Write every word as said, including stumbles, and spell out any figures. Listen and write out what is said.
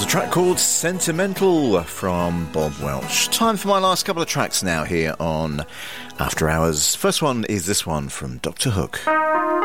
A track called Sentimental from Bob Welch. Time for my last couple of tracks now here on After Hours. First one is this one from Doctor Hook.